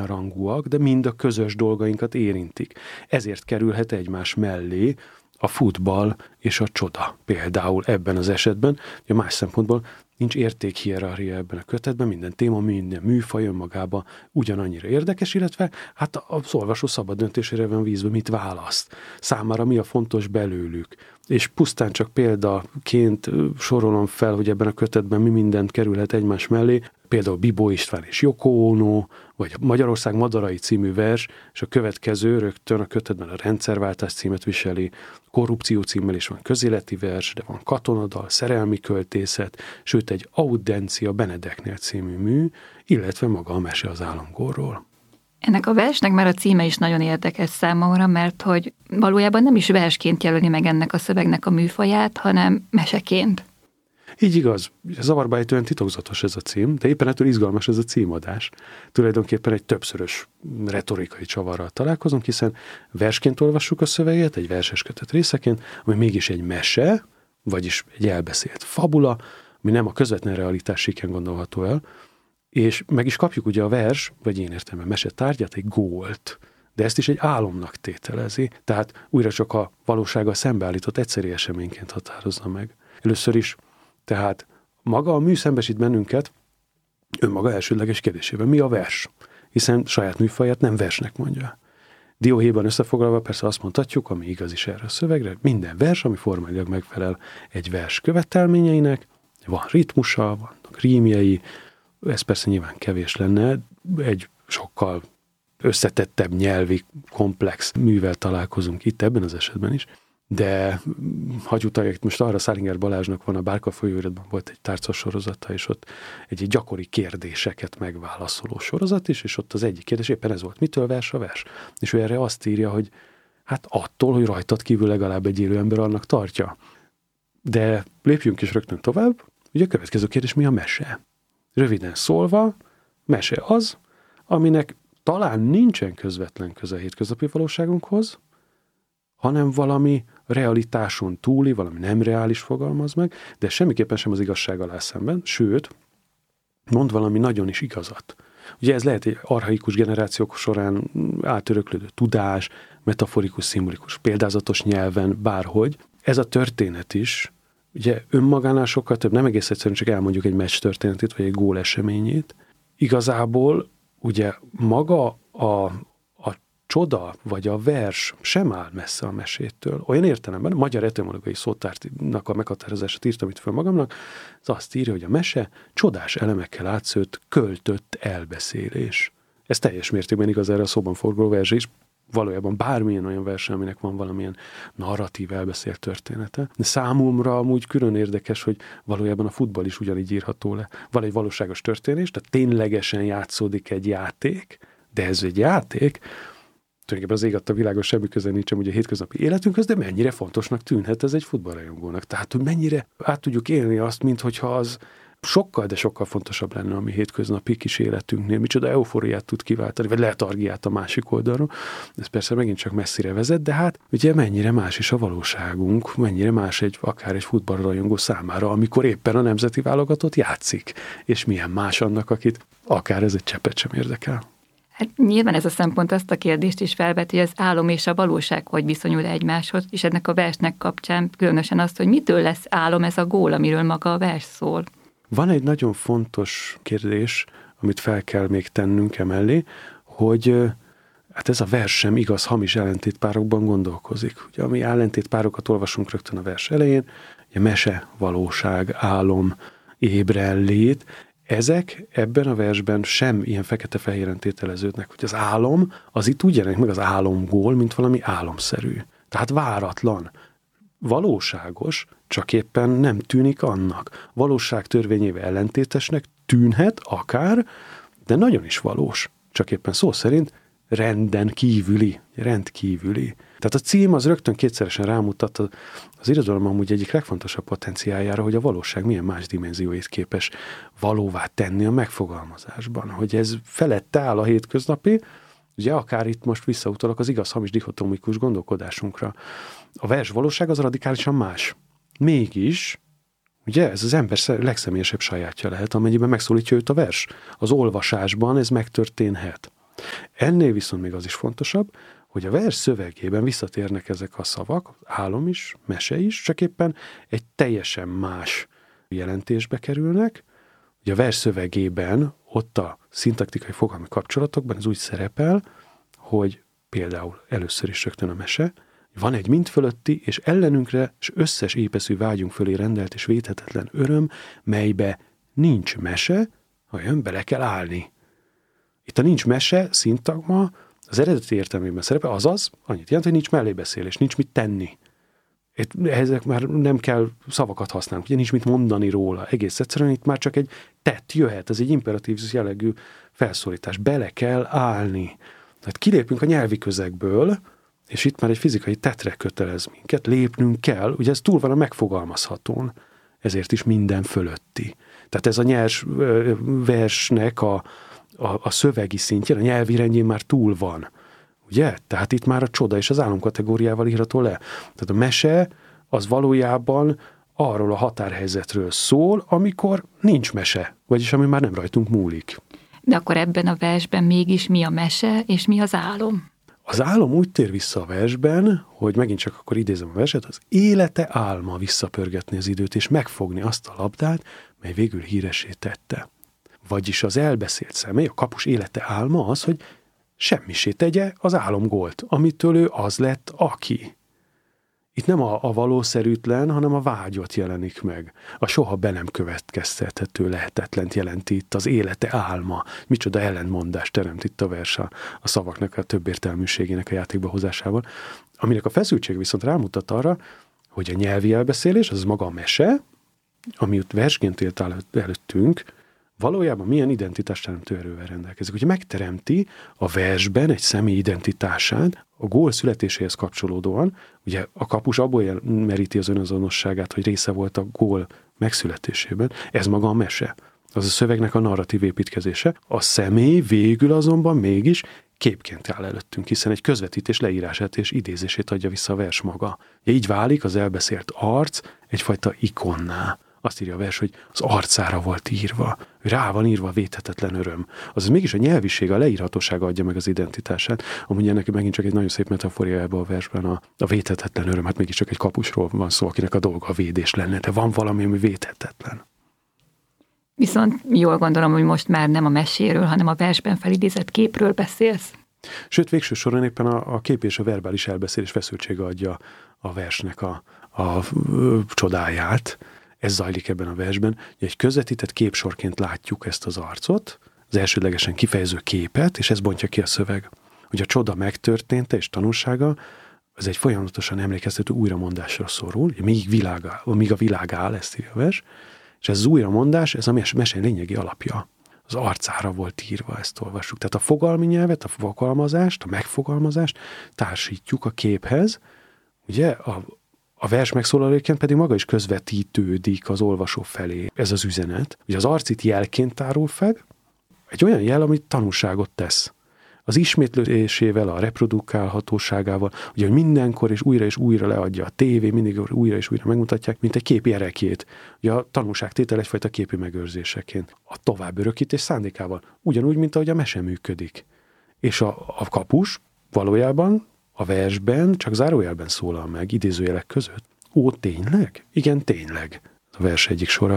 egyenrangúak, de mind a közös dolgainkat érintik. Ezért kerülhet egymás mellé a futball és a csoda. Például ebben az esetben, a más szempontból nincs értékhierarchia ebben a kötetben, minden téma, minden műfaj önmagában ugyanannyira érdekes, illetve hát az olvasó szabad döntésére van vízve, mit választ. Számára mi a fontos belőlük. És pusztán csak példaként sorolom fel, hogy ebben a kötetben mi mindent kerülhet egymás mellé, például Bibó István és Yoko Ono, vagy Magyarország madarai című vers, és a következő rögtön a kötetben a rendszerváltás címet viseli, korrupció címmel is van közéleti vers, de van katonadal, szerelmi költészet, sőt egy Audencia Benedeknél című mű, illetve maga a mese az álomgórról. Ennek a versnek már a címe is nagyon érdekes számomra, mert hogy valójában nem is versként jelöli meg ennek a szövegnek a műfaját, hanem meseként. Így igaz, zavarba ejtően titokzatos ez a cím, de éppen ettől izgalmas ez a címadás. Tulajdonképpen egy többszörös retorikai csavarral találkozunk, hiszen versként olvassuk a szöveget, egy verses kötet részeként, ami mégis egy mese, vagyis egy elbeszélt fabula, ami nem a közvetlen realitás síkján gondolható el, és meg is kapjuk ugye a vers, vagy én értem a mese tárgyát, egy gólt, de ezt is egy álomnak tételezi, tehát újra csak a valósággal szembeállított egyszeri eseményként határozza meg. Először is, tehát maga a mű szembesít bennünket önmaga elsődleges kérdésében. Mi a vers? Hiszen saját műfaját nem versnek mondja. Dióhéjban összefoglalva persze azt mondhatjuk, ami igaz is erre a szövegre, minden vers, ami formailag megfelel egy vers követelményeinek, van ritmusa, vannak rímjei, ez persze nyilván kevés lenne, egy sokkal összetettebb nyelvi, komplex művel találkozunk itt ebben az esetben is, de hagy utaljak most arra, Szálinger Balázsnak van a Bárka folyóiratban volt egy tárcas sorozata, és ott egy gyakori kérdéseket megválaszoló sorozat is, és ott az egyik kérdés éppen ez volt, mitől vers a vers? És ő erre azt írja, hogy hát attól, hogy rajtad kívül legalább egy élő ember annak tartja. De lépjünk is rögtön tovább, ugye a következő kérdés, mi a mese? Röviden szólva, mese az, aminek talán nincsen közvetlen köze a hétköznapi valóságunkhoz, hanem valami realitáson túli, valami nem reális fogalmaz meg, de semmiképpen sem az igazság alá szemben, sőt, mond valami nagyon is igazat. Ugye ez lehet egy archaikus generációk során átöröklődő tudás, metaforikus, szimbolikus, példázatos nyelven, bárhogy. Ez a történet is, ugye önmagánál sokkal több, nem egész egyszerűen csak elmondjuk egy meccs történetét, vagy egy gól eseményét. Igazából ugye maga a csoda, vagy a vers sem áll messze a mesétől. Olyan értelemben, a magyar etimológiai szótárnak a meghatározását írtam itt föl magamnak, az azt írja, hogy a mese csodás elemekkel átszőtt, költött elbeszélés. Ez teljes mértékben igaz erre a szóban forgó versre is, valójában bármilyen olyan vers, aminek van valamilyen narratív elbeszélt története. De számomra amúgy külön érdekes, hogy valójában a futball is ugyanígy írható le. Van egy valóságos történés, tehát ténylegesen játszódik egy játék, de ez egy játék, tulajdonképpen az ég adta világos, semmi köze nincsen ugye a hétköznapi életünkhöz, de mennyire fontosnak tűnhet ez egy futballrajongónak. Tehát, hogy mennyire át tudjuk élni azt, minthogyha az sokkal, de sokkal fontosabb lenne a mi hétköznapi kis életünknél. Micsoda eufóriát tud kiváltani, vagy letargiát a másik oldalról. Ez persze megint csak messzire vezet, de hát ugye mennyire más is a valóságunk, mennyire más akár egy futballrajongó számára, amikor éppen a nemzeti válogatott játszik, és milyen más annak, akit akár ez egy cseppet sem érdekel. Hát nyilván ez a szempont azt a kérdést is felveti, hogy az álom és a valóság hogy viszonyul egymáshoz, és ennek a versnek kapcsán különösen azt, hogy mitől lesz álom ez a gól, amiről maga a vers szól. Van egy nagyon fontos kérdés, amit fel kell még tennünk emellé, hogy hát ez a vers sem igaz hamis ellentétpárokban gondolkozik. Ugye, ami ellentétpárokat olvasunk rögtön a vers elején, ugye mese, valóság, álom, ébrenlét, ezek ebben a versben sem ilyen fekete-fehéren tételeződnek, hogy az álom, az itt úgy jelenik meg az álomgól, mint valami álomszerű. Tehát váratlan, valóságos, csak éppen nem tűnik annak. Valóság törvényével ellentétesnek tűnhet akár, de nagyon is valós. Csak éppen szó szerint renden kívüli, rendkívüli. Tehát a cím az rögtön kétszeresen rámutat az irodalom amúgy egyik legfontosabb potenciáljára, hogy a valóság milyen más dimenzióit képes valóvá tenni a megfogalmazásban. Hogy ez felette áll a hétköznapi, ugye akár itt most visszautalok az igaz-hamis dichotomikus gondolkodásunkra. A vers valóság az radikálisan más. Mégis, ugye ez az ember legszemélyesebb sajátja lehet, amennyiben megszólítja őt a vers. Az olvasásban ez megtörténhet. Ennél viszont még az is fontosabb, hogy a vers szövegében visszatérnek ezek a szavak, álom is, mese is, csak éppen egy teljesen más jelentésbe kerülnek. Ugye a vers szövegében, ott a szintaktikai fogalmi kapcsolatokban ez úgy szerepel, hogy például először is rögtön a mese, van egy mind fölötti, és ellenünkre, és összes épeszű vágyunk fölé rendelt és védhetetlen öröm, melybe nincs mese, olyan bele kell állni. Itt a nincs mese szintagma az eredeti értelmében szerepel, azaz annyit jelent, hogy nincs mellébeszélés, nincs mit tenni. Ezek már nem kell szavakat használni, ugye nincs mit mondani róla. Egész egyszerűen itt már csak egy tett jöhet, ez egy imperatív jellegű felszólítás. Bele kell állni. Tehát kilépünk a nyelvi közegből, és itt már egy fizikai tettre kötelez minket, lépnünk kell, ugye ez túl van a megfogalmazhatón, ezért is minden fölötti. Tehát ez a nyers versnek a szövegi szintjén, a nyelvi rendjén már túl van. Ugye? Tehát itt már a csoda és az álom kategóriával írható le. Tehát a mese az valójában arról a határhelyzetről szól, amikor nincs mese, vagyis ami már nem rajtunk múlik. De akkor ebben a versben mégis mi a mese, és mi az álom? Az álom úgy tér vissza a versben, hogy megint csak akkor idézem a verset, az élete álma visszapörgetni az időt, és megfogni azt a labdát, mely végül híressé tette. Vagyis az elbeszélt személy, a kapus élete álma az, hogy semmisé tegye az álomgólt, amitől ő az lett, aki. Itt nem a valószerűtlen, hanem a vágyot jelenik meg. A soha be nem következtethető lehetetlent jelenti itt az élete álma. Micsoda ellentmondást teremt itt a vers a szavaknak a többértelműségének a játékba hozásával. Aminek a feszültség viszont rámutat arra, hogy a nyelvi elbeszélés, az maga a mese, ami ott versként élt előttünk, valójában milyen identitásteremtő erővel rendelkezik. Hogy megteremti a versben egy személy identitását, a gól születéséhez kapcsolódóan, ugye a kapus abból meríti az önazonosságát, hogy része volt a gól megszületésében, ez maga a mese. Az a szövegnek a narratív építkezése. A személy végül azonban mégis képként áll előttünk, hiszen egy közvetítés leírását és idézését adja vissza a vers maga. Így válik az elbeszélt arc egyfajta ikonná. Azt írja a vers, hogy az arcára volt írva, rá van írva a védhetetlen öröm. Azaz mégis a nyelviség, a leírhatósága adja meg az identitását. Amúgy ennek megint csak egy nagyon szép metaforia ebben a versben a védhetetlen öröm, hát mégiscsak egy kapusról van szó, akinek a dolga a védés lenne, de van valami, ami védhetetlen. Viszont jól gondolom, hogy most már nem a meséről, hanem a versben felidézett képről beszélsz. Sőt, végső soron éppen a kép és a verbális elbeszélés feszültsége adja a versnek a csodáját. Ez zajlik ebben a versben. Egy közvetített képsorként látjuk ezt az arcot, az elsődlegesen kifejező képet, és ez bontja ki a szöveg. Hogy a csoda megtörténte és tanulsága, az egy folyamatosan emlékeztető újramondásra szorul, míg a világ áll, ezt írja a vers, és ez az újramondás, ez a mese lényegi alapja. Az arcára volt írva, ezt olvassuk. Tehát a fogalmi nyelvet, a fogalmazást, a megfogalmazást társítjuk a képhez, ugye a vers megszólalóként pedig maga is közvetítődik az olvasó felé. Ez az üzenet. Ugye az arc itt jelként tárul fel, egy olyan jel, amit tanúságot tesz. Az ismétlésével, a reprodukálhatóságával, ugye, hogy mindenkor és újra leadja a tévé, mindig újra és újra megmutatják, mint egy képi erekét. Ugye a tanúságtétel egyfajta képi megőrzéseként. A tovább örökítés szándékával. Ugyanúgy, mint ahogy a mese működik. És a kapus valójában a versben csak zárójelben szólal meg, idézőjelek között. Ó, tényleg? Igen, tényleg. A vers egyik sora.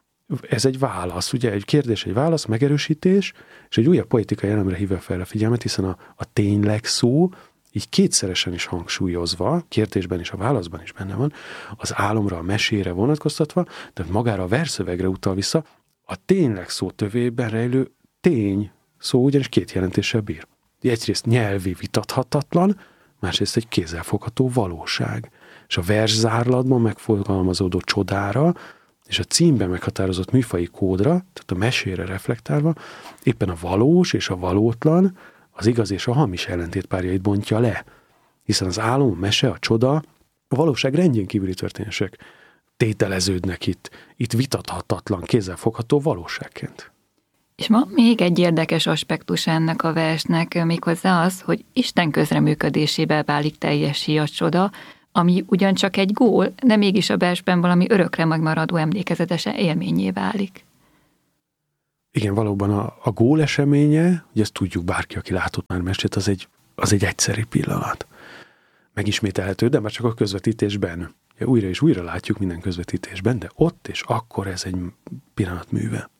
Ez egy válasz, ugye egy kérdés, egy válasz, megerősítés, és egy újabb poetikai elemre hívja fel a figyelmet, hiszen a tényleg szó így kétszeresen is hangsúlyozva, kérdésben és a válaszban is benne van, az álomra, a mesére vonatkoztatva, de magára a versszövegre utal vissza, a tényleg szó tövében rejlő tény szó ugyanis két jelentéssel bír. Egyrészt nyelvi vitathatatlan, másrészt egy kézzelfogható valóság. És a verszárlatban megfogalmazódó csodára, és a címben meghatározott műfaji kódra, tehát a mesére reflektálva, éppen a valós és a valótlan, az igaz és a hamis ellentétpárjait bontja le. Hiszen az álom, a mese, a csoda, a valóság rendjén kívüli történések tételeződnek itt vitathatatlan, kézzelfogható valóságként. És ma még egy érdekes aspektus ennek a versnek, méghozzá az, hogy Isten közreműködésével válik teljessé a csoda, ami ugyancsak egy gól, de mégis a versben valami örökre megmaradó emlékezetesen élménnyé válik. igen, valóban a gól eseménye, ugye ezt tudjuk, bárki, aki látott már meccsét, az egy egyszeri pillanat. Megismételhető, de már csak a közvetítésben. Ja, újra és újra látjuk minden közvetítésben, de ott és akkor ez egy pillanat műve.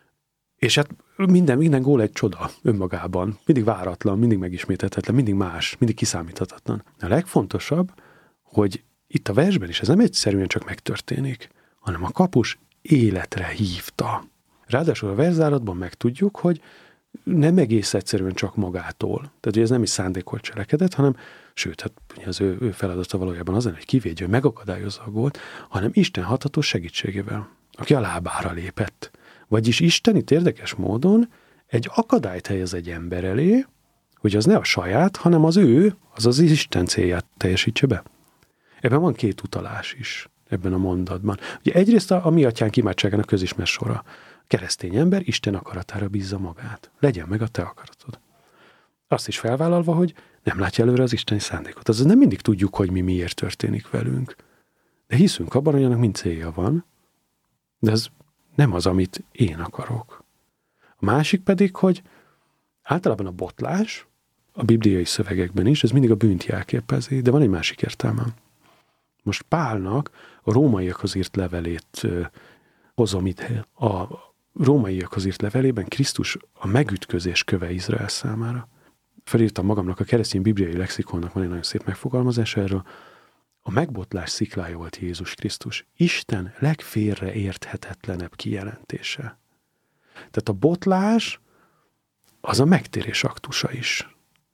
És hát minden gól egy csoda önmagában. Mindig váratlan, mindig megismételhetetlen, mindig más, mindig kiszámíthatatlan. A legfontosabb, hogy itt a versben is ez nem egyszerűen csak megtörténik, hanem a kapus életre hívta. Ráadásul a verszáratban megtudjuk, hogy nem egész egyszerűen csak magától. Tehát, hogy ez nem is szándékolt cselekedet, hanem, sőt, hát az ő feladata valójában az, hogy kivédje, hogy megakadályozza a gólt, hanem Isten hathatós segítségével, aki a lábára lépett. Vagyis Isten itt érdekes módon egy akadályt helyez egy ember elé, hogy az ne a saját, hanem az ő, azaz Isten célját teljesítse be. Ebben van két utalás is, ebben a mondatban. Ugye egyrészt a mi atyánk imádságának közismert sora. Keresztény ember Isten akaratára bízza magát. Legyen meg a te akaratod. Azt is felvállalva, hogy nem látja előre az isteni szándékot. Azaz nem mindig tudjuk, hogy mi miért történik velünk. De hiszünk abban, hogy annak mind célja van, de ez nem az, amit én akarok. A másik pedig, hogy általában a botlás, a bibliai szövegekben is, ez mindig a bűnt jelképezi, de van egy másik értelme. Most Pálnak a rómaiakhoz írt levelét hozom itt. A rómaiakhoz írt levelében Krisztus a megütközés köve Izrael számára. Felírtam magamnak, a keresztény bibliai lexikonnak van egy nagyon szép megfogalmazása erről. A megbotlás sziklája volt Jézus Krisztus. Isten legfélreérthetetlenebb kijelentése. Tehát a botlás az a megtérés aktusa is.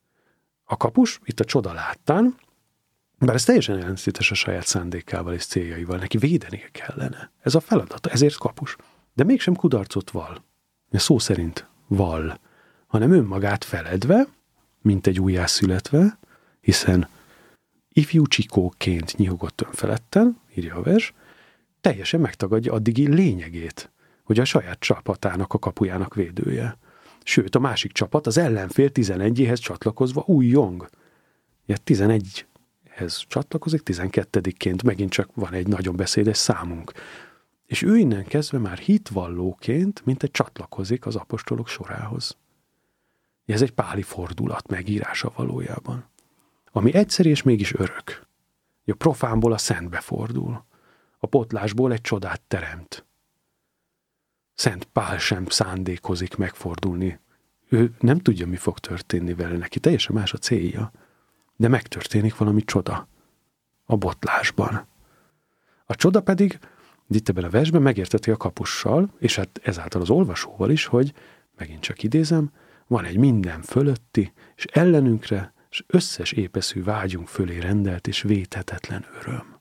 A kapus itt a csoda láttán, bár ez teljesen ellentétes a saját szándékával és céljaival, neki védenie kellene. Ez a feladata, ezért kapus. De mégsem kudarcot vall. Szó szerint vall, hanem önmagát feledve, mint egy újjászületve, hiszen ifjú csikóként nyihogott önfeledten, írja a vers, teljesen megtagadja addigi lényegét, hogy a saját csapatának a kapujának védője. Sőt, a másik csapat az ellenfél 11-éhez csatlakozva újjong. 11-hez csatlakozik, 12-ként megint csak van egy nagyon beszédes számunk. És ő innen kezdve már hitvallóként, mint egy csatlakozik az apostolok sorához. Ez egy páli fordulat megírása valójában. Ami egyszerű és mégis örök. A profánból a szentbe fordul. A botlásból egy csodát teremt. Szent Pál sem szándékozik megfordulni. Ő nem tudja, mi fog történni vele, neki teljesen más a célja. De megtörténik valami csoda. A botlásban. A csoda pedig itt ebben a versben megérteti a kapussal, és hát ezáltal az olvasóval is, hogy, megint csak idézem, van egy minden fölötti, és ellenünkre, és összes épeszű vágyunk fölé rendelt és védhetetlen öröm.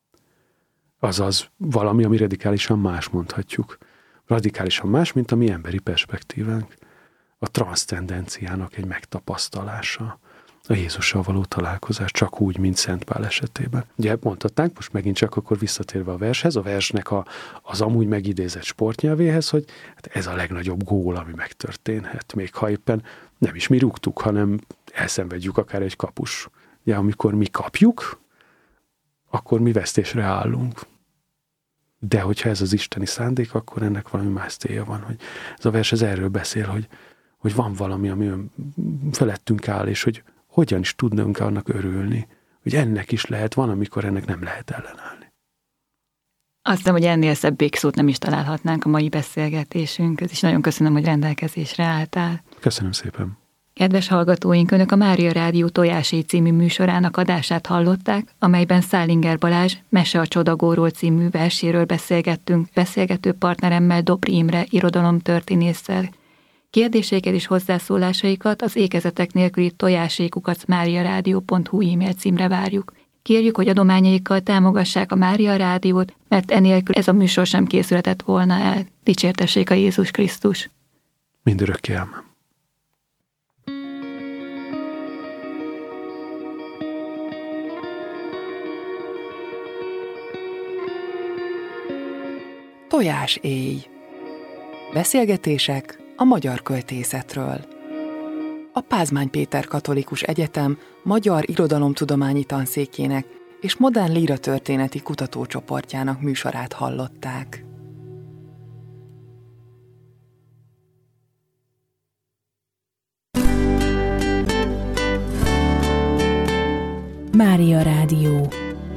Azaz valami, ami radikálisan más mondhatjuk. Radikálisan más, mint a mi emberi perspektívánk. A transzcendenciának egy megtapasztalása. A Jézussal való találkozás, csak úgy, mint Szent Pál esetében. Ugye mondhatnánk, most megint csak akkor visszatérve a vershez, a versnek az amúgy megidézett sportnyelvéhez, hogy hát ez a legnagyobb gól, ami megtörténhet. Még ha éppen nem is mi rúgtuk, hanem elszenvedjük akár egy kapus. Ugye, amikor mi kapjuk, akkor mi vesztésre állunk. De hogyha ez az isteni szándék, akkor ennek valami más célja van. Hogy ez a vers ez erről beszél, hogy van valami, ami felettünk áll, és hogy hogyan is tudnunk annak örülni, hogy ennek is lehet, van, amikor ennek nem lehet ellenállni. Azt hiszem, hogy ennél szebb végszót nem is találhatnánk a mai beszélgetésünkhöz, és nagyon köszönöm, hogy rendelkezésre álltál. Köszönöm szépen. Kedves hallgatóink, Önök a Mária Rádió Tojás-éj című műsorának adását hallották, amelyben Szálinger Balázs Mese a Csodagóról című verséről beszélgettünk, beszélgető partneremmel Dobri Imre irodalomtörténésszel. Kérdéseiket és hozzászólásaikat az ékezetek nélküli tojáséj@mariaradio.hu e-mail címre várjuk. Kérjük, hogy adományaikkal támogassák a Mária Rádiót, mert enélkül ez a műsor sem készülhetett volna el. Dicsértessék a Jézus Krisztus! Mindörökké ámen. Tojás-éj. Beszélgetések a magyar költészetről. A Pázmány Péter Katolikus Egyetem Magyar Irodalomtudományi Tanszékének és Modern Líratörténeti Kutatócsoportjának műsorát hallották. Mária Rádió.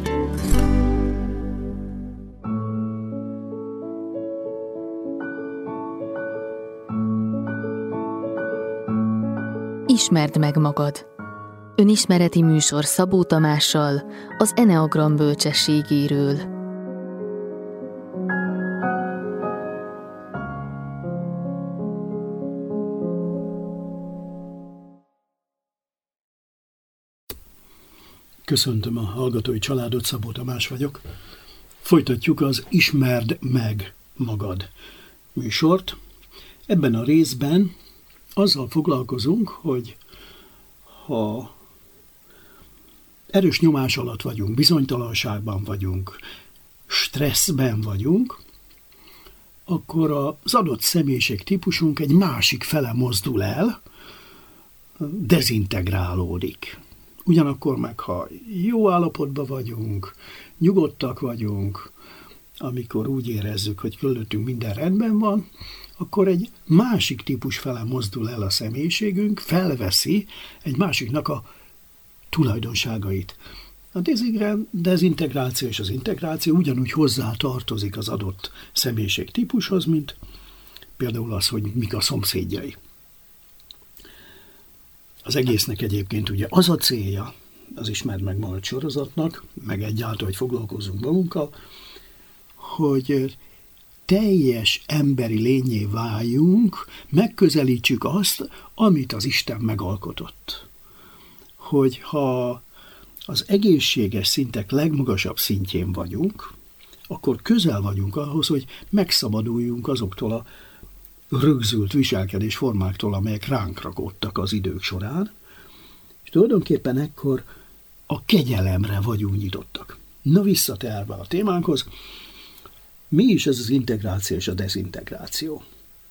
Ismerd meg magad. Önismereti műsor Szabó Tamással az Eneagram bölcsességéről. Köszöntöm a hallgatói családot, Szabó Tamás vagyok. Folytatjuk az Ismerd meg magad műsort. Ebben a részben azzal foglalkozunk, hogy ha erős nyomás alatt vagyunk, bizonytalanságban vagyunk, stresszben vagyunk, akkor az adott személyiség típusunk egy másik fele mozdul el, dezintegrálódik. Ugyanakkor meg, ha jó állapotban vagyunk, nyugodtak vagyunk, amikor úgy érezzük, hogy körülöttünk minden rendben van, akkor egy másik típus fele mozdul el a személyiségünk, felveszi egy másiknak a tulajdonságait. A dezintegráció és az integráció ugyanúgy hozzá tartozik az adott személyiség típushoz, mint például az, hogy mik a szomszédjai. Az egésznek egyébként ugye az a célja, az Ismerd meg magad sorozatnak, meg egyáltalán, hogy foglalkozunk magunkkal, hogy teljes emberi lényé váljunk, megközelítsük azt, amit az Isten megalkotott. Hogy ha az egészséges szintek legmagasabb szintjén vagyunk, akkor közel vagyunk ahhoz, hogy megszabaduljunk azoktól a rögzült viselkedésformáktól, amelyek ránk rakódtak az idők során, és tulajdonképpen ekkor a kegyelemre vagyunk nyitottak. Na, visszatérve a témánkhoz, mi is ez az integráció és a dezintegráció?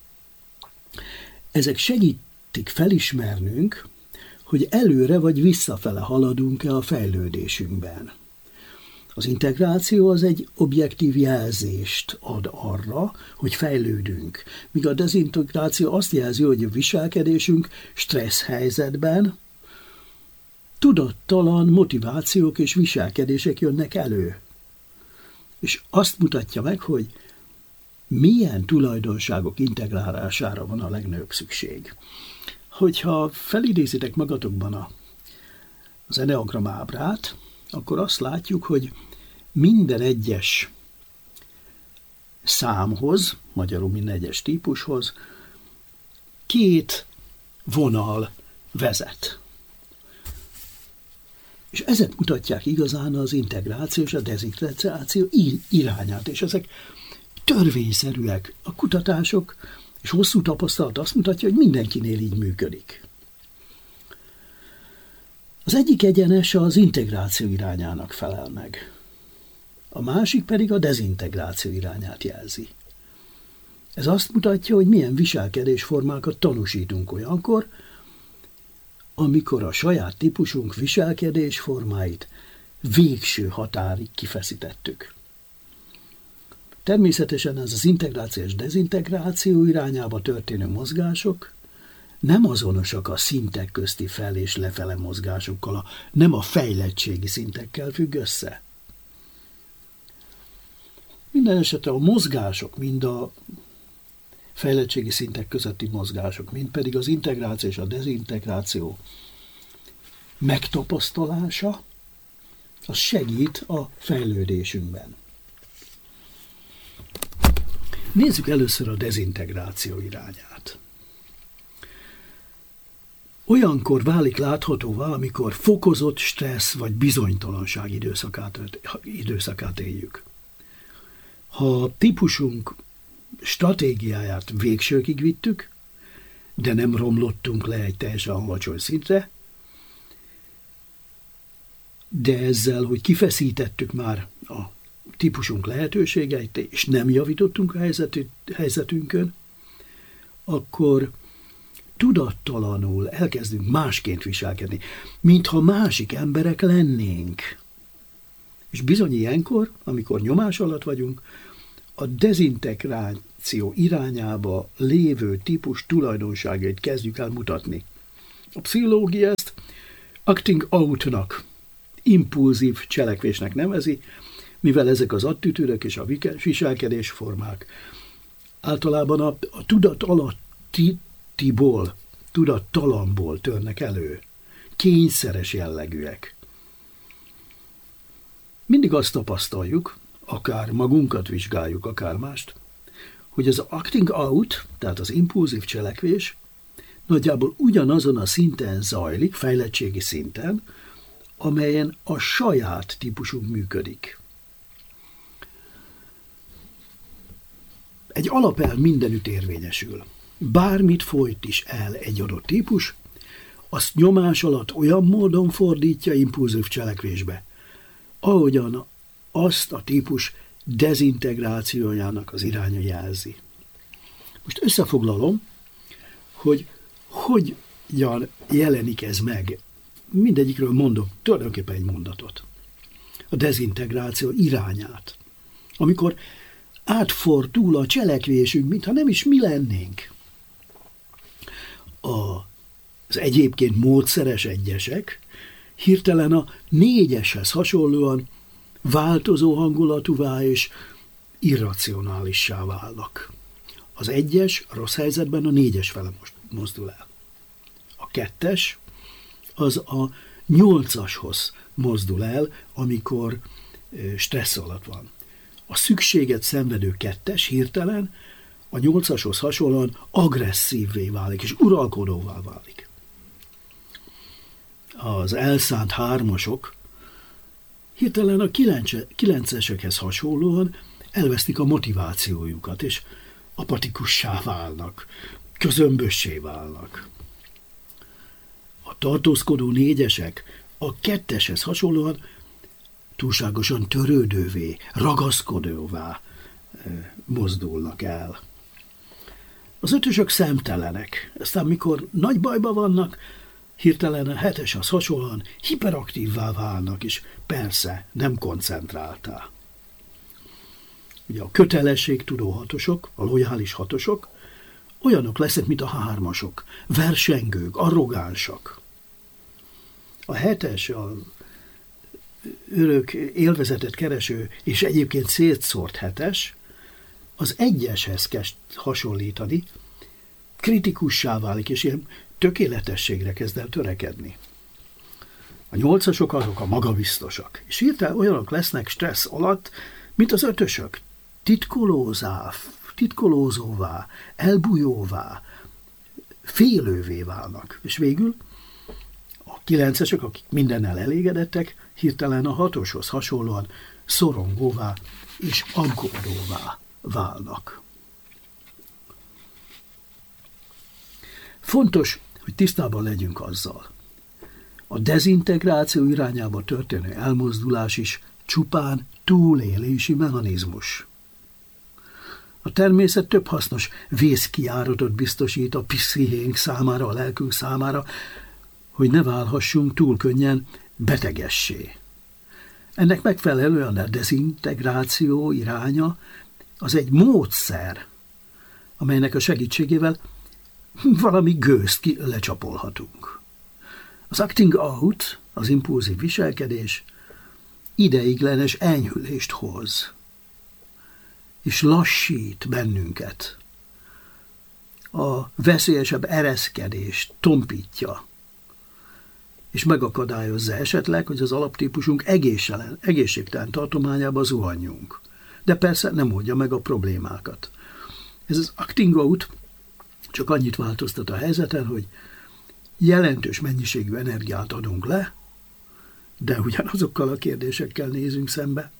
Ezek segítik felismernünk, hogy előre vagy visszafele haladunk-e a fejlődésünkben. Az integráció az egy objektív jelzést ad arra, hogy fejlődünk, míg a dezintegráció azt jelzi, hogy a viselkedésünk stressz helyzetben tudattalan motivációk és viselkedések jönnek elő. És azt mutatja meg, hogy milyen tulajdonságok integrálására van a legnagyobb szükség. Hogyha felidézitek magatokban az Eneagram ábrát, akkor azt látjuk, hogy minden egyes számhoz, magyarul minden egyes típushoz 2 vonal vezet. És ezek mutatják igazán az integráció és a dezintegráció irányát, és ezek törvényszerűek. A kutatások és hosszú tapasztalat azt mutatja, hogy mindenkinél így működik. Az egyik egyenes az integráció irányának felel meg. A másik pedig a dezintegráció irányát jelzi. Ez azt mutatja, hogy milyen viselkedésformákat tanúsítunk olyankor, amikor a saját típusunk viselkedésformáit végső határig kifeszítettük. Természetesen ez az integráció és dezintegráció irányába történő mozgások nem azonosak a szintek közti fel- és lefele mozgásokkal, nem a fejlettségi szintekkel függ össze. Minden esetre a mozgások, mind a fejlettségi szintek közötti mozgások, mind pedig az integráció és a dezintegráció megtapasztalása, az segít a fejlődésünkben. Nézzük először a dezintegráció irányát. Olyankor válik láthatóvá, amikor fokozott stressz vagy bizonytalanság időszakát éljük. Ha a típusunk stratégiáját végsőkig vittük, de nem romlottunk le egy teljesen alacsony szintre, de ezzel, hogy kifeszítettük már a típusunk lehetőségeit, és nem javítottunk a helyzetünkön, akkor tudattalanul elkezdünk másként viselkedni, mintha másik emberek lennénk. És bizony ilyenkor, amikor nyomás alatt vagyunk, a dezintegráció irányába lévő típus tulajdonságait kezdjük el mutatni. A pszichológia ezt acting out-nak, impulzív cselekvésnek nevezi, mivel ezek az attitűdök és a viselkedésformák általában a tudat alattiból, tudattalamból törnek elő. Kényszeres jellegűek. Mindig azt tapasztaljuk, akár magunkat vizsgáljuk, akár mást, hogy az acting out, tehát az impulzív cselekvés nagyjából ugyanazon a szinten zajlik, fejlettségi szinten, amelyen a saját típusunk működik. Egy alapelv mindenütt érvényesül. Bármit folyt is el egy adott típus, azt nyomás alatt olyan módon fordítja impulzív cselekvésbe, ahogyan azt a típus dezintegrációjának az iránya jelzi. Most összefoglalom, hogy hogyan jelenik ez meg. Mindegyikről mondok tulajdonképpen egy mondatot. A dezintegráció irányát. Amikor átfordul a cselekvésünk, mintha nem is mi lennénk. Az egyébként módszeres egyesek hirtelen a négyeshez hasonlóan változó hangulatúvá és irracionálissá válnak. Az egyes rossz helyzetben a négyes fele mozdul el. A kettes az a nyolcashoz mozdul el, amikor stressz alatt van. A szükséget szenvedő kettes hirtelen a nyolcashoz hasonlóan agresszívvé válik, és uralkodóvá válik. Az elszánt hármasok hirtelen a kilencesekhez hasonlóan elvesztik a motivációjukat, és apatikussá válnak, közömbössé válnak. A tartózkodó négyesek a ketteshez hasonlóan túlságosan törődővé, ragaszkodóvá mozdulnak el. Az ötösök szemtelenek, aztán mikor nagy bajban vannak, hirtelen a heteshez hasonlóan hiperaktívvá válnak, és persze nem koncentráltá. Ugye a kötelességtudó hatosok, a lojális hatosok olyanok lesznek, mint a hármasok, versengők, arrogánsak. A hetes, a örök élvezetet kereső és egyébként szétszórt hetes, az egyeshez kezd hasonlítani, kritikussá válik, és ilyen tökéletességre kezd el törekedni. A nyolcasok azok a magabiztosak, és hirtelen olyanok lesznek stressz alatt, mint az ötösök, titkolózóvá, elbújóvá, félővé válnak. És végül a kilencesek, akik mindennel elégedettek, hirtelen a hatoshoz hasonlóan szorongóvá és aggódóvá válnak. Fontos, hogy tisztában legyünk azzal. A dezintegráció irányába történő elmozdulás is csupán túlélési mechanizmus. A természet több hasznos vészkijáratot biztosít a pszichénk számára, a lelkünk számára, hogy ne válhassunk túl könnyen betegessé. Ennek megfelelően a dezintegráció iránya az egy módszer, amelynek a segítségével valami gőzt lecsapolhatunk. Az acting out, az impulzív viselkedés ideiglenes enyhülést hoz, és lassít bennünket. A veszélyesebb ereszkedést tompítja, és megakadályozza esetleg, hogy az alaptípusunk egészségtelen tartományába zuhanjunk. De persze nem oldja meg a problémákat. Ez az acting out csak annyit változtat a helyzeten, hogy jelentős mennyiségű energiát adunk le, de ugyanazokkal a kérdésekkel nézünk szembe.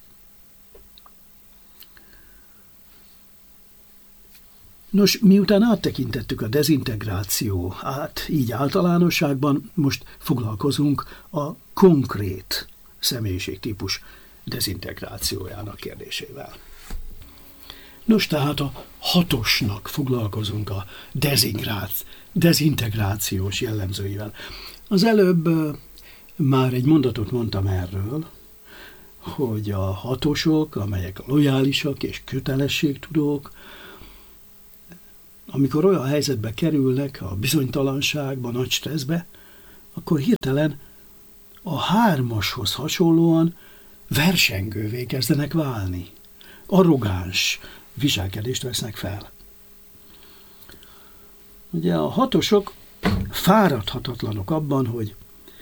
Nos, miután áttekintettük a dezintegráció így általánosságban, most foglalkozunk a konkrét személyiségtípus dezintegrációjának kérdésével. Nos, tehát a hatosnak foglalkozunk a dezintegrációs jellemzőivel. Az előbb már egy mondatot mondtam erről, hogy a hatosok, amelyek lojálisak és kötelességtudók, amikor olyan helyzetbe kerülnek, a bizonytalanságba, nagy stresszbe, akkor hirtelen a 3-ashoz hasonlóan versengővé kezdenek válni. Arrogáns viselkedést vesznek fel. Ugye a 6-osok fáradhatatlanok abban, hogy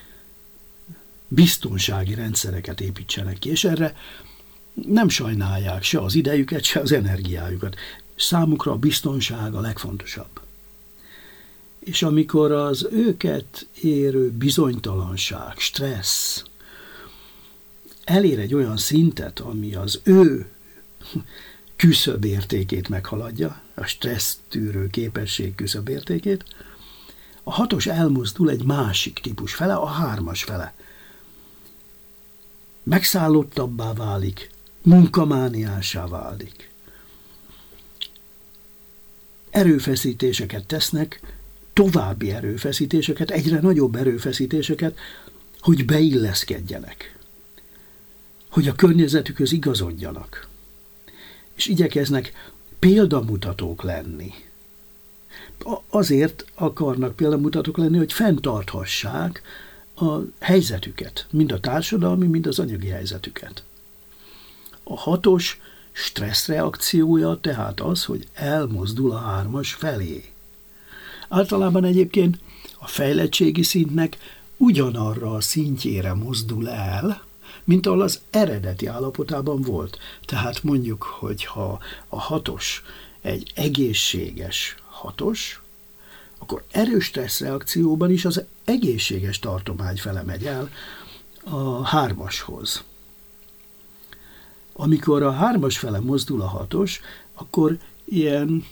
biztonsági rendszereket építsenek ki, és erre nem sajnálják se az idejüket, se az energiájukat. Számukra a biztonság a legfontosabb. És amikor az őket érő bizonytalanság, stressz elér egy olyan szintet, ami az ő küszöbértékét meghaladja, a stressz tűrő képesség küszöbértékét, a 6-os elmozdul egy másik típus fele, a 3-as fele. Megszállottabbá válik, munkamániássá válik. Erőfeszítéseket tesznek, további erőfeszítéseket, egyre nagyobb erőfeszítéseket, hogy beilleszkedjenek, hogy a környezetükhöz igazodjanak, és igyekeznek példamutatók lenni. Azért akarnak példamutatók lenni, hogy fenntarthassák a helyzetüket, mind a társadalmi, mind az anyagi helyzetüket. A 6-os stresszreakciója tehát az, hogy elmozdul a 3-as felé. Általában egyébként a fejlettségi szintnek ugyanarra a szintjére mozdul el, mint ahol az eredeti állapotában volt. Tehát mondjuk, hogyha a 6-os egy egészséges 6-os, akkor erős stresszreakcióban is az egészséges tartomány fele megy el a 3-ashoz. Amikor a 3-as fele mozdul a 6-os, akkor ilyen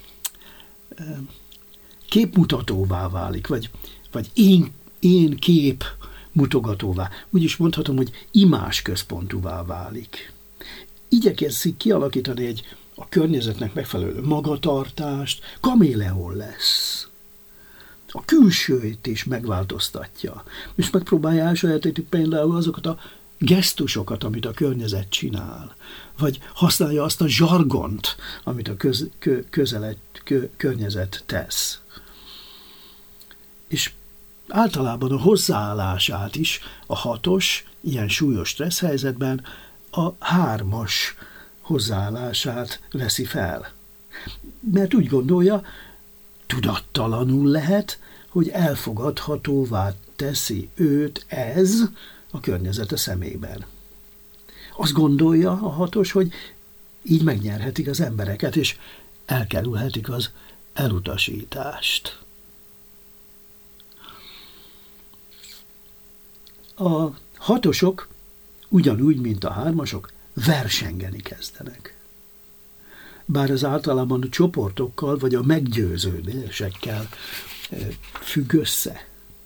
képmutatóvá válik, vagy én kép mutogatóvá. Úgy is mondhatom, hogy imázs központúvá válik. Igyekezik kialakítani a környezetnek megfelelő magatartást, kaméleon lesz. A külsőt is megváltoztatja, és megpróbálja elsajátítani például azokat a gesztusokat, amit a környezet csinál, vagy használja azt a zsargont, amit a környezet tesz. És általában a hozzáállását is a 6-os, ilyen súlyos stressz helyzetben a 3-as hozzáállását veszi fel. Mert úgy gondolja, tudattalanul lehet, hogy elfogadhatóvá teszi őt ez a környezete szemében. Azt gondolja a 6-os, hogy így megnyerhetik az embereket, és elkerülhetik az elutasítást. A 6-osok ugyanúgy, mint a 3-asok, versengeni kezdenek. Bár az általában a csoportokkal vagy a meggyőződésekkel függ össze.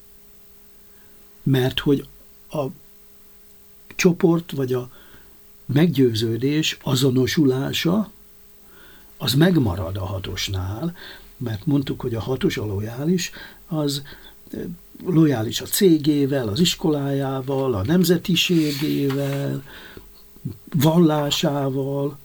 Mert hogy a csoport vagy a meggyőződés azonosulása az megmarad a 6-osnál, mert mondtuk, hogy a 6-os a lojális, az lojális a cégével, az iskolájával, a nemzetiségével, vallásával,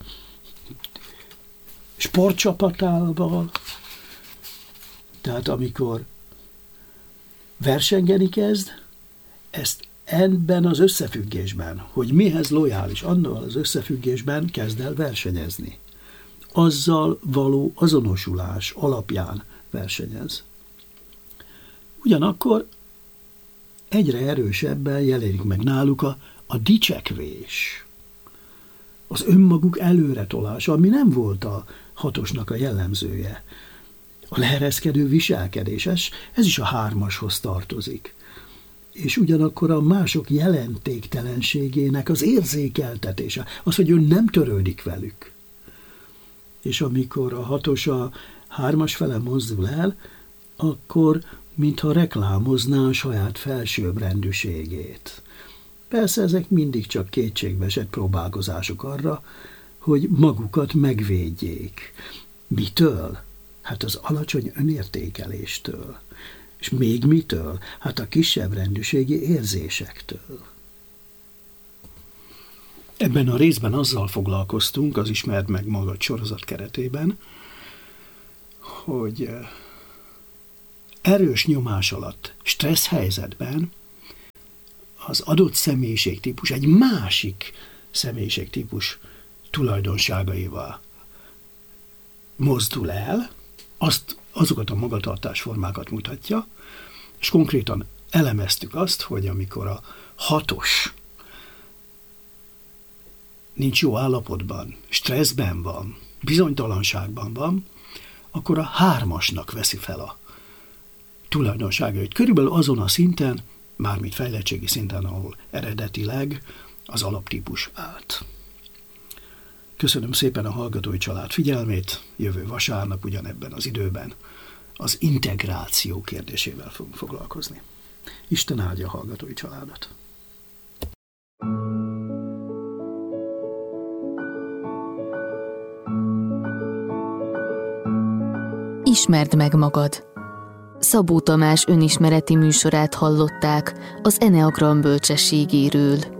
sportcsapatával. Tehát amikor versengeni kezd, ezt ebben az összefüggésben, hogy mihez lojális, annál az összefüggésben kezd el versenyezni. Azzal való azonosulás alapján versenyez. Ugyanakkor egyre erősebben jelenik meg náluk a dicsekvés, az önmaguk előretolása, ami nem volt a 6-osnak a jellemzője. A leereszkedő viselkedés, ez is a 3-ashoz tartozik. És ugyanakkor a mások jelentéktelenségének az érzékeltetése, az, hogy ő nem törődik velük. És amikor a 6-os a 3-as fele mozdul el, akkor mintha reklámozná a saját felsőbbrendűségét. Persze ezek mindig csak kétségbeesett próbálkozások arra, hogy magukat megvédjék. Mitől? Hát az alacsony önértékeléstől. És még mitől? Hát a kisebb rendűségi érzésektől. Ebben a részben azzal foglalkoztunk, az Ismerd meg magad sorozat keretében, hogy erős nyomás alatt, stressz helyzetben az adott személyiségtípus egy másik személyiségtípus tulajdonságaival mozdul el, azokat a magatartásformákat mutatja, és konkrétan elemeztük azt, hogy amikor a 6-os nincs jó állapotban, stresszben van, bizonytalanságban van, akkor a 3-asnak veszi fel a tulajdonságait. Körülbelül azon a szinten, mármint fejlettségi szinten, ahol eredetileg az alaptípus állt. Köszönöm szépen a hallgatói család figyelmét, jövő vasárnap ugyanebben az időben az integráció kérdésével fogunk foglalkozni. Isten áldja a hallgatói családot! Ismerd meg magad! Szabó Tamás önismereti műsorát hallották az Eneagram bölcsességéről.